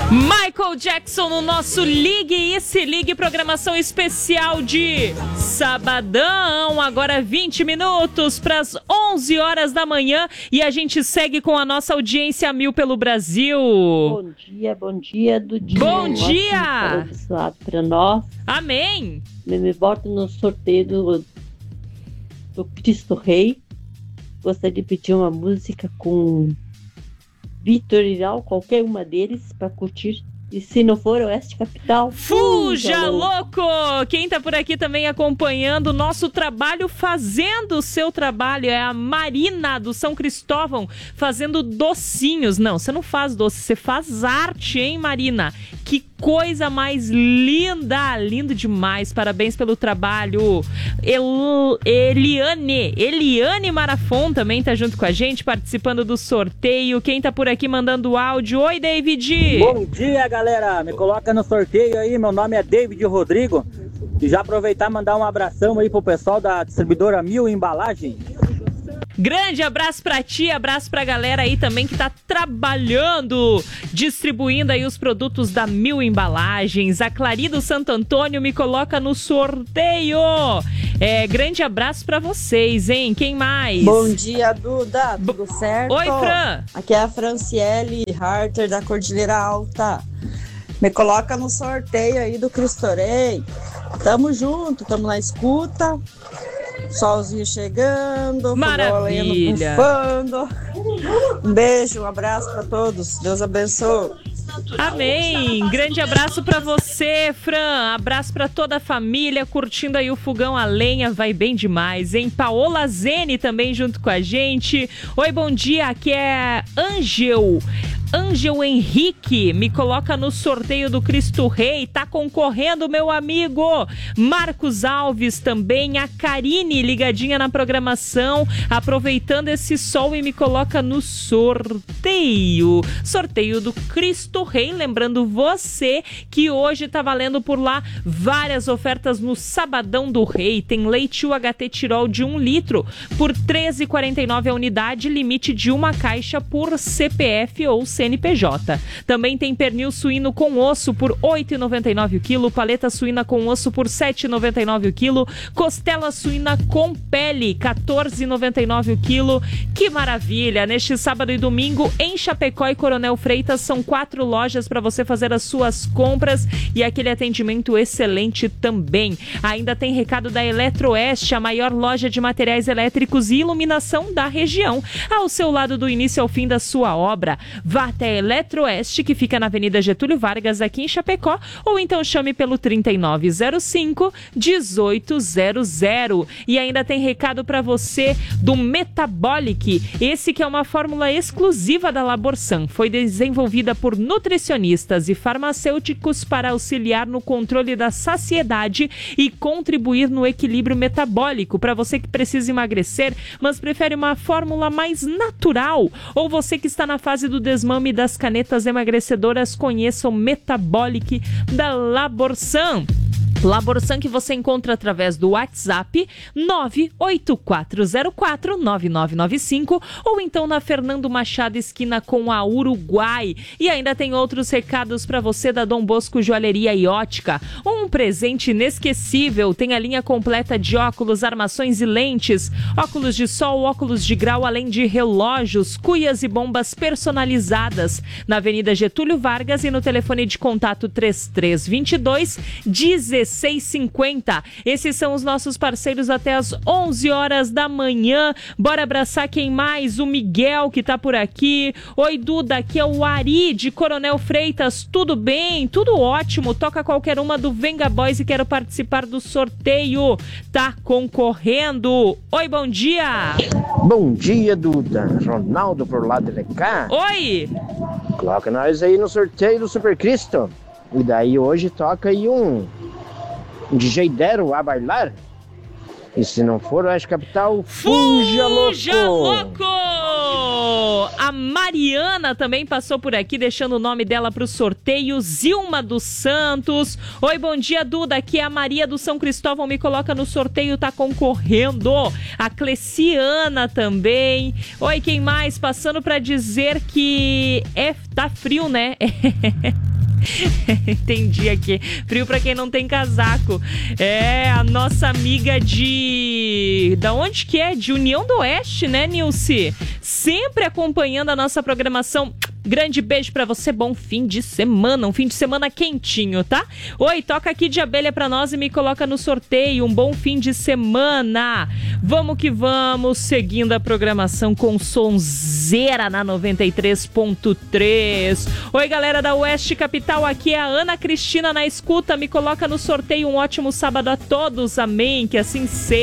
Michael Jackson no nosso Ligue e Se Ligue, programação especial de sabadão, agora 20 minutos para as 11 horas da manhã e a gente segue com a nossa audiência a mil pelo Brasil. Bom dia do dia. Bom dia! Abençoado para nós. Amém! Me boto no sorteio do Cristo Rei. Gostaria de pedir uma música com Vitor Iral, qualquer uma deles, para curtir. E se não for Oeste Capital, fuja louco! Quem tá por aqui também acompanhando o nosso trabalho, fazendo o seu trabalho, é a Marina do São Cristóvão, fazendo docinhos. Não, você não faz doce, você faz arte, hein, Marina? Que coisa mais linda! Lindo demais, parabéns pelo trabalho. Eliane Marafon também tá junto com a gente, participando do sorteio. Quem tá por aqui mandando áudio? Oi, David! Bom dia, galera! Me coloca no sorteio aí, meu nome é David Rodrigo. E já aproveitar e mandar um abração aí pro pessoal da distribuidora Mil Embalagem. Grande abraço pra ti, abraço pra galera aí também que tá trabalhando, distribuindo aí os produtos da Mil Embalagens. A Clarido Santo Antônio me coloca no sorteio. Grande abraço pra vocês, hein? Quem mais? Bom dia, Duda. Tudo certo? Oi, Fran. Aqui é a Franciele Harter da Cordilheira Alta. Me coloca no sorteio aí do Cristo Rei. Tamo junto, tamo na escuta. Solzinho chegando, maravilha, bufando. Um beijo, um abraço para todos. Deus abençoe. Amém. Grande abraço pra você, Fran. Abraço pra toda a família, curtindo aí o fogão a lenha, vai bem demais, hein? Paola Zene também junto com a gente. Oi, bom dia, aqui é Ângel Henrique, me coloca no sorteio do Cristo Rei, tá concorrendo, meu amigo. Marcos Alves também, a Karine ligadinha na programação, aproveitando esse sol e me coloca no sorteio do Cristo Rei. Lembrando você que hoje tá valendo por lá várias ofertas no Sabadão do Rei. Tem leite UHT Tirol de 1 litro por R$ 13,49 a unidade, limite de uma caixa por CPF ou CNPJ. Também tem pernil suíno com osso por R$ 8,99 o quilo, paleta suína com osso por R$ 7,99 o quilo, costela suína com pele R$ 14,99 o quilo. Que maravilha! Neste sábado e domingo em Chapecó e Coronel Freitas são 4 lojas para você fazer as suas compras e aquele atendimento excelente também. Ainda tem recado da Eletroeste, a maior loja de materiais elétricos e iluminação da região, ao seu lado do início ao fim da sua obra. Vá até a Eletroeste, que fica na Avenida Getúlio Vargas, aqui em Chapecó, ou então chame pelo 3905-1800. E ainda tem recado para você do Metabolic, esse que é uma fórmula exclusiva da Laborsan. Foi desenvolvida por nutricionistas e farmacêuticos para auxiliar no controle da saciedade e contribuir no equilíbrio metabólico. Para você que precisa emagrecer, mas prefere uma fórmula mais natural, ou você que está na fase do desmame das canetas emagrecedoras, conheça o Metabolic da Laborsan. Laborsan que você encontra através do WhatsApp 984049995 ou então na Fernando Machado esquina com a Uruguai. E ainda tem outros recados para você da Dom Bosco Joalheria e Ótica. Um presente inesquecível, tem a linha completa de óculos, armações e lentes, óculos de sol, óculos de grau, além de relógios, cuias e bombas personalizadas. Na Avenida Getúlio Vargas e no telefone de contato 3322-1650. Esses são os nossos parceiros até as 11 horas da manhã. Bora abraçar quem mais? O Miguel que tá por aqui. Oi, Duda, aqui é o Ari de Coronel Freitas. Tudo bem? Tudo ótimo. Toca qualquer uma do Venga Boys e quero participar do sorteio. Tá concorrendo. Oi, bom dia. Bom dia, Duda. Ronaldo por lá de cá. Oi. Coloca nós aí no sorteio do Super Cristo. E daí hoje toca aí um DJ Dero a bailar. E se não for Oeste Capital, fuja louco! A Mariana também passou por aqui, deixando o nome dela para o sorteio. Zilma dos Santos. Oi, bom dia, Duda. Aqui é a Maria do São Cristóvão, me coloca no sorteio, tá concorrendo. A Cleciana também. Oi, quem mais? Passando para dizer que tá frio, né? Entendi aqui. Frio pra quem não tem casaco. É a nossa amiga da onde que é? De União do Oeste, né, Nilce? Sempre acompanhando a nossa programação. Grande beijo pra você, bom fim de semana, um fim de semana quentinho, tá? Oi, toca aqui de abelha pra nós e me coloca no sorteio, um bom fim de semana. Vamos que vamos, seguindo a programação com sonzeira na 93.3. Oi, galera da Oeste Capital, aqui é a Ana Cristina na escuta, me coloca no sorteio, um ótimo sábado a todos, amém, que assim seja.